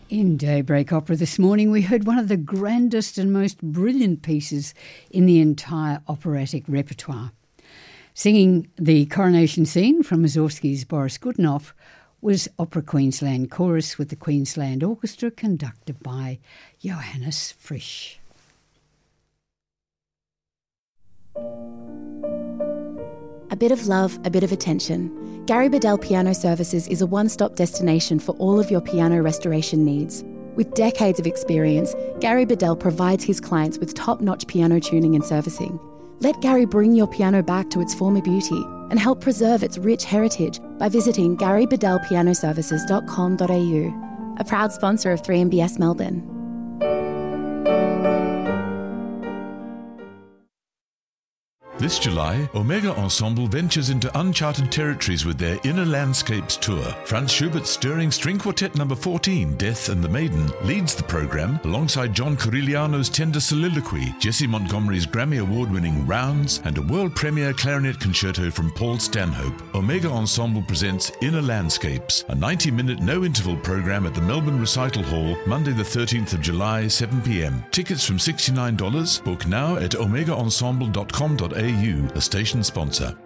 In Daybreak Opera this morning, we heard one of the grandest and most brilliant pieces in the entire operatic repertoire. Singing the coronation scene from Mussorgsky's Boris Godunov was Opera Queensland Chorus with the Queensland Orchestra conducted by Johannes Frisch. A bit of love, a bit of attention. Gary Bedell Piano Services is a one-stop destination for all of your piano restoration needs. With decades of experience, Gary Bedell provides his clients with top-notch piano tuning and servicing. Let Gary bring your piano back to its former beauty and help preserve its rich heritage by visiting garybedellpianoservices.com.au, a proud sponsor of 3MBS Melbourne. This July, Omega Ensemble ventures into uncharted territories with their Inner Landscapes tour. Franz Schubert's stirring string quartet number 14, Death and the Maiden, leads the program alongside John Corigliano's tender soliloquy, Jesse Montgomery's Grammy Award-winning Rounds, and a world premiere clarinet concerto from Paul Stanhope. Omega Ensemble presents Inner Landscapes, a 90-minute no-interval program at the Melbourne Recital Hall, Monday the 13th of July, 7 p.m. Tickets from $69. Book now at omegaensemble.com.au, a station sponsor.